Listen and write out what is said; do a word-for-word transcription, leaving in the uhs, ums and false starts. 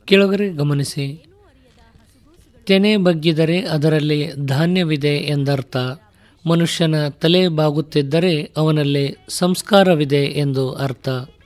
ಕೆಳಗರೆ ಗಮನಿಸಿ. ತೆನೆ ಬಗ್ಗಿದರೆ ಅದರಲ್ಲಿ ಧಾನ್ಯವಿದೆ ಎಂದರ್ಥ. ಮನುಷ್ಯನ ತಲೆ ಬಾಗುತ್ತಿದ್ದರೆ ಅವನಲ್ಲಿ ಸಂಸ್ಕಾರವಿದೆ ಎಂದು ಅರ್ಥ.